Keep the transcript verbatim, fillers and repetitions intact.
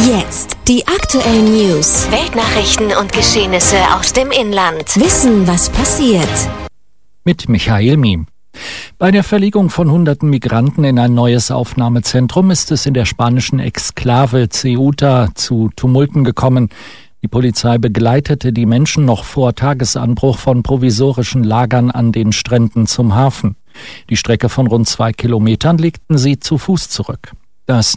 Jetzt die aktuellen News, Weltnachrichten und Geschehnisse aus dem Inland. Wissen, was passiert. Mit Michael Miem. Bei der Verlegung von hunderten Migranten in ein neues Aufnahmezentrum ist es in der spanischen Exklave Ceuta zu Tumulten gekommen. Die Polizei begleitete die Menschen noch vor Tagesanbruch von provisorischen Lagern an den Stränden zum Hafen. Die Strecke von rund zwei Kilometern legten sie zu Fuß zurück. Das